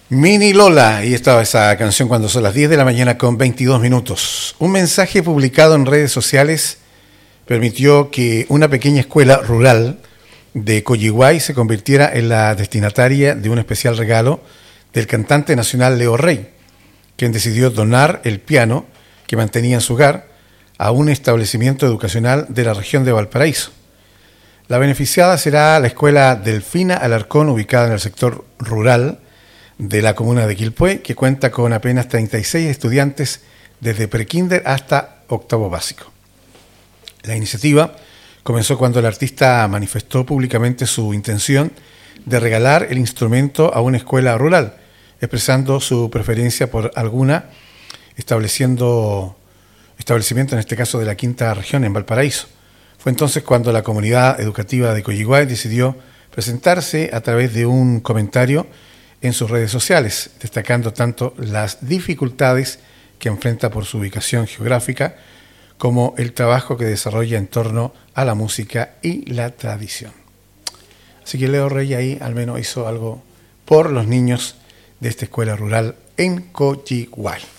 Mini Lola, y estaba esa canción cuando son las 10 de la mañana con 22 minutos. Un mensaje publicado en redes sociales permitió que una pequeña escuela rural de Coyihuay se convirtiera en la destinataria de un especial regalo del cantante nacional Leo Rey, quien decidió donar el piano que mantenía en su hogar a un establecimiento educacional de la región de Valparaíso. La beneficiada será la escuela Delfina Alarcón, ubicada en el sector rural de la comuna de Quilpué, que cuenta con apenas 36 estudiantes desde prekinder hasta octavo básico. La iniciativa comenzó cuando el artista manifestó públicamente su intención de regalar el instrumento a una escuela rural, expresando su preferencia por alguna establecimiento, en este caso de la quinta región en Valparaíso. Fue entonces cuando la comunidad educativa de Coyihuay decidió presentarse a través de un comentario en sus redes sociales, destacando tanto las dificultades que enfrenta por su ubicación geográfica como el trabajo que desarrolla en torno a la música y la tradición. Así que Leo Rey ahí al menos hizo algo por los niños de esta escuela rural en Coyihuay.